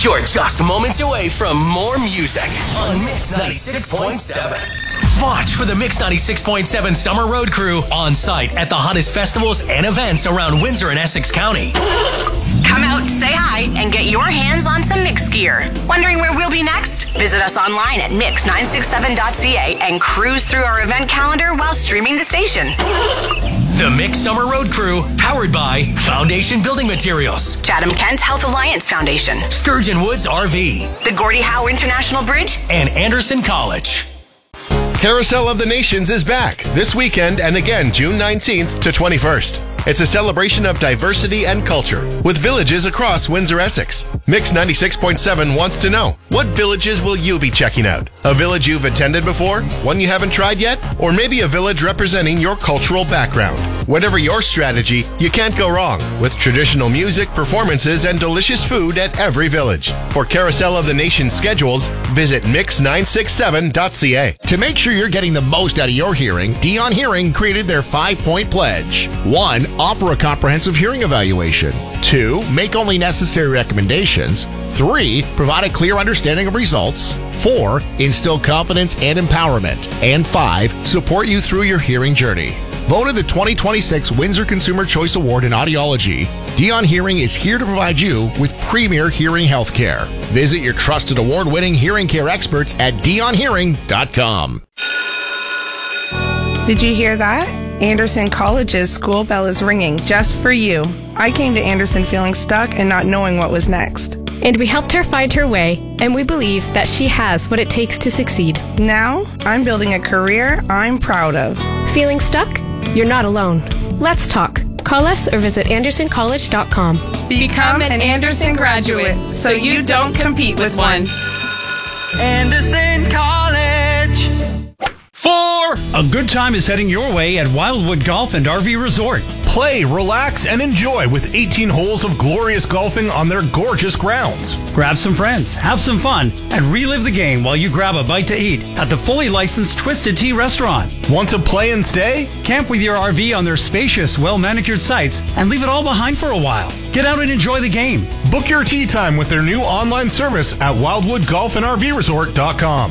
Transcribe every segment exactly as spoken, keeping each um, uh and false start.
You're just moments away from more music on Mix ninety-six point seven. Watch for the Mix ninety-six point seven Summer Road Crew on site at the hottest festivals and events around Windsor and Essex County. Come out, say hi, and get your hands on some Mix gear. Wondering where we'll be next? Visit us online at mix nine six seven dot c a and cruise through our event calendar while streaming the station. The Mix Summer Road Crew, powered by Foundation Building Materials, Chatham Kent Health Alliance Foundation, Sturgeon Woods R V, the Gordie Howe International Bridge, and Anderson College. Carousel of the Nations is back this weekend and again June nineteenth to twenty-first. It's a celebration of diversity and culture with villages across Windsor-Essex. Mix ninety-six point seven wants to know, what villages will you be checking out? A village you've attended before? One you haven't tried yet? Or maybe a village representing your cultural background? Whatever your strategy, you can't go wrong with traditional music, performances, and delicious food at every village. For Carousel of the Nation schedules, visit mix nine six seven dot c a. To make sure you're getting the most out of your hearing, Dion Hearing created their five-point pledge. One, offer a comprehensive hearing evaluation. Two, make only necessary recommendations. Three, provide a clear understanding of results. Four, instill confidence and empowerment. And five, support you through your hearing journey. Voted the twenty twenty-six Windsor Consumer Choice Award in Audiology, Dion Hearing is here to provide you with premier hearing health care. Visit your trusted award-winning hearing care experts at dion hearing dot com. Did you hear that? Anderson College's school bell is ringing just for you. I came to Anderson feeling stuck and not knowing what was next. And we helped her find her way, and we believe that she has what it takes to succeed. Now, I'm building a career I'm proud of. Feeling stuck? You're not alone. Let's talk. Call us or visit anderson college dot com. Become an Anderson graduate so you don't compete with one. Anderson College. Four! A good time is heading your way at Wildwood Golf and R V Resort. Play, relax, and enjoy with eighteen holes of glorious golfing on their gorgeous grounds. Grab some friends, have some fun, and relive the game while you grab a bite to eat at the fully licensed Twisted Tea restaurant. Want to play and stay? Camp with your R V on their spacious, well-manicured sites and leave it all behind for a while. Get out and enjoy the game. Book your tee time with their new online service at wildwood golf and r v resort dot com.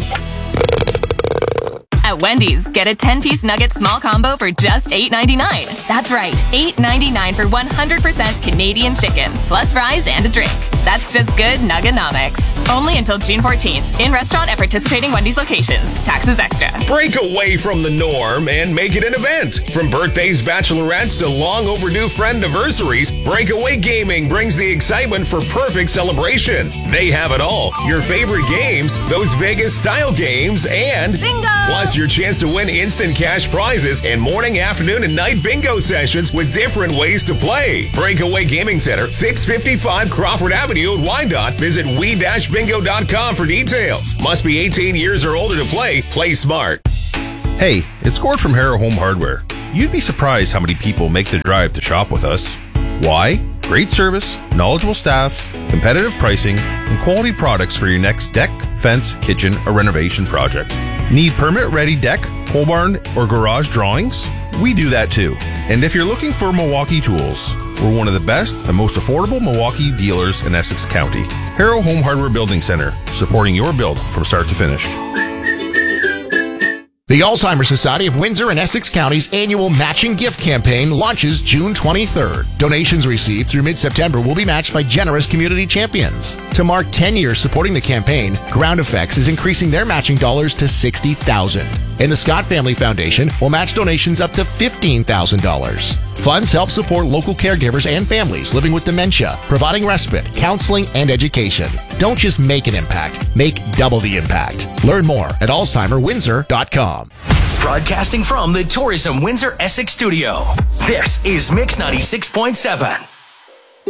At Wendy's, get a ten-piece nugget small combo for just eight ninety-nine. That's right, eight ninety-nine for one hundred percent Canadian chicken, plus fries and a drink. That's just good Nuggenomics. Only until June fourteenth. In restaurant at participating Wendy's locations. Taxes extra. Break away from the norm and make it an event. From birthdays, bachelorettes to long overdue friend anniversaries, Breakaway Gaming brings the excitement for perfect celebration. They have it all. Your favorite games, those Vegas-style games, and bingo! Plus your chance to win instant cash prizes and morning, afternoon, and night bingo sessions with different ways to play. Breakaway Gaming Center, six fifty-five Crawford Avenue in Wyandotte. Visit we dash bingo dot com for details. Must be eighteen years or older to play. Play smart. Hey, it's Gord from Harrow Home Hardware. You'd be surprised how many people make the drive to shop with us. Why? Great service, knowledgeable staff, competitive pricing, and quality products for your next deck, fence, kitchen, or renovation project. Need permit-ready deck, pole barn, or garage drawings? We do that too. And if you're looking for Milwaukee tools, we're one of the best and most affordable Milwaukee dealers in Essex County. Harrow Home Hardware Building Center, supporting your build from start to finish. The Alzheimer's Society of Windsor and Essex County's annual matching gift campaign launches June twenty-third. Donations received through mid-September will be matched by generous community champions. To mark ten years supporting the campaign, Ground Effects is increasing their matching dollars to sixty thousand dollars. And the Scott Family Foundation will match donations up to fifteen thousand dollars. Funds help support local caregivers and families living with dementia, providing respite, counseling, and education. Don't just make an impact, make double the impact. Learn more at alzheimer windsor dot com. Broadcasting from the Tourism Windsor Essex studio, this is Mix ninety-six point seven.